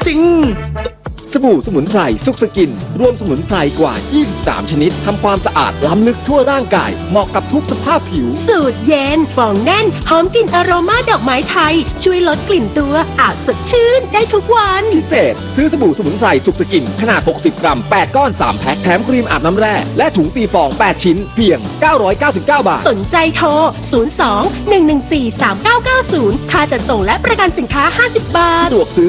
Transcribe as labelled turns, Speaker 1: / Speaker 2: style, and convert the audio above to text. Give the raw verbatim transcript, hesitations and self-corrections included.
Speaker 1: จริงสบู่สมุนไพรสุขสกินรวมสมุนไพรกว่ายี่สิบสามชนิดทำความสะอาดล้ำลึกทั่วร่างกายเหมาะกับทุกสภาพผิว
Speaker 2: สูตรเย็นฟองแน่นหอมกลิ่นอโรมาดอกไม้ไทยช่วยลดกลิ่นตัวอาบสดชื่นได้ทุกวัน
Speaker 1: พิเศษซื้อสบู่สมุนไพรสุขสกินขนาดหกสิบกรัมแปดก้อนสามแพ็คแถมครีมอาบน้ำแร่และถุงตีฟองแปดชิ้นเพียงเก้าร้อยเก้าสิบเก้าบาท
Speaker 2: สนใจโทรศูนย์ สอง หนึ่ง หนึ่ง สี่ สาม เก้า เก้า ศูนย์ค่าจัดส่งและประกันสินค้าห้าสิบบาท
Speaker 1: สะดวกซื้อ